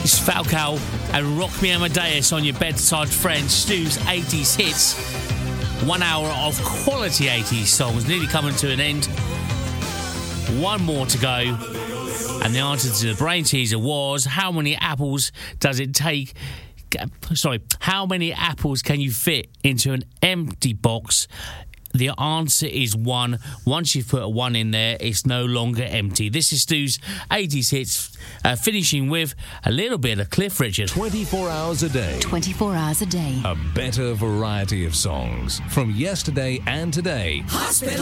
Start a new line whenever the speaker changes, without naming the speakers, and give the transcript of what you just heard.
It's Falco and Rock Me Amadeus on your bedside friend, Stu's 80s hits. 1 hour of quality 80s songs nearly coming to an end. One more to go. And the answer to the brain teaser was, how many apples does it take... how many apples can you fit into an empty box? The answer is 1. Once you've put a 1 in there, it's no longer empty. This is Stu's 80s hits, finishing with a little bit of Cliff Richard.
24 hours a day.
24 hours a day.
A better variety of songs from yesterday and today.
Hospital.